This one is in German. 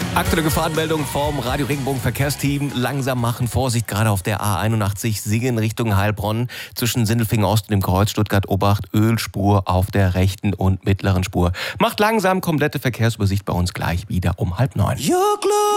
Aktuelle Gefahrenmeldung vom Radio Regenbogen Verkehrsteam. Langsam machen, Vorsicht, gerade auf der A81 Singen Richtung Heilbronn. Zwischen Sindelfingen Ost und dem Kreuz Stuttgart-Obacht Ölspur auf der rechten und mittleren Spur. Macht langsam, komplette Verkehrsübersicht bei uns gleich wieder um 8:30.